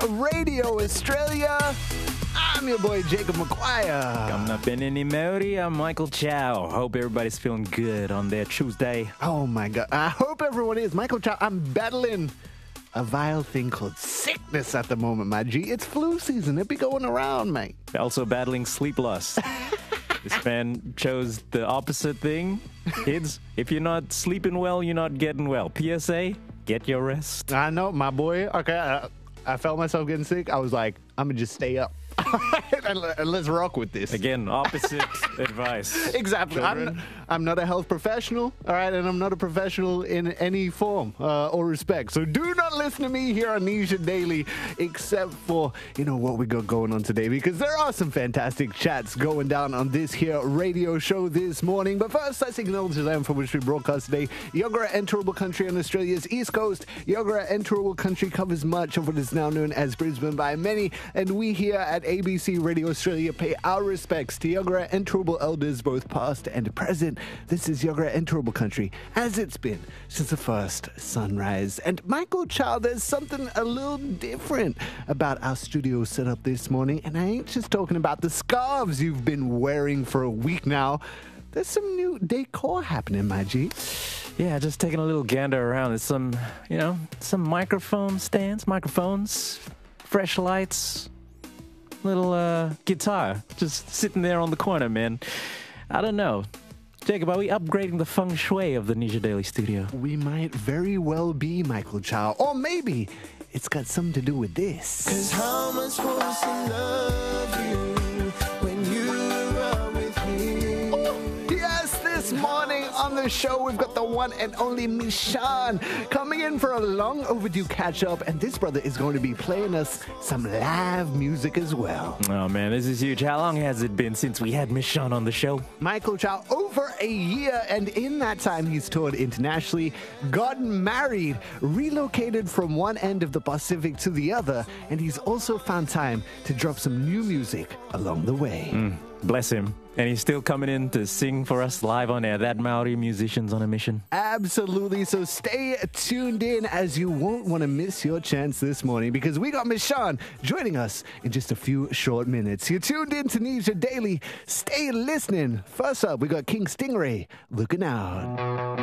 Radio Australia. I'm your boy Jacob McGuire. Coming up in Any Melody, I'm Michael Chow. Hope everybody's feeling good on their Tuesday. Oh my God. I hope everyone is. Michael Chow, I'm battling a vile thing called sickness at the moment, my G. It's flu season. It be going around, mate. Also battling sleep loss. This man chose the opposite thing. Kids, if you're not sleeping well, you're not getting well. PSA, get your rest. I know, my boy. Okay, I felt myself getting sick. I was like, I'm going to just stay up. and let's rock with this. Again, opposite advice. Exactly. I'm not a health professional, all right, and I'm not a professional in any form or respect. So do not listen to me here on Nisha Daily, except for, what we got going on today, because there are some fantastic chats going down on this here radio show this morning. But first, let's acknowledge the land from which we broadcast today. Yagara and Turrbal Country on Australia's east coast. Yagara and Turrbal Country covers much of what is now known as Brisbane by many, and we here at ABC Radio Australia pay our respects to Yagara and Turrbal elders, both past and present. This is Yagara and Turrbal Country, as it's been since the first sunrise. And Michael Chow, there's something a little different about our studio setup this morning, and I ain't just talking about the scarves you've been wearing for a week now. There's some new decor happening, my G. Yeah, just taking a little gander around. There's some microphone stands, microphones, fresh lights, little guitar just sitting there on the corner, man. I don't know. Jacob, are we upgrading the feng shui of the Nisha Daily studio? We might very well be, Michael Chow. Or maybe it's got something to do with this. 'Cause how am I supposed to love you when you are with me? Yes, this morning on the show, we've got the one and only Mishan coming in for a long overdue catch-up, and this brother is going to be playing us some live music as well. Oh, man, this is huge. How long has it been since we had Mishan on the show? Michael Chow, over a year, and in that time he's toured internationally, gotten married, relocated from one end of the Pacific to the other, and he's also found time to drop some new music along the way. Bless him. And he's still coming in to sing for us live on air. That Maori musicians on a mission. Absolutely. So stay tuned in, as you won't want to miss your chance this morning, because we got Mishan joining us in just a few short minutes. You're tuned in to Nisha Daily. Stay listening. First up, we got King Stingray, Looking Out.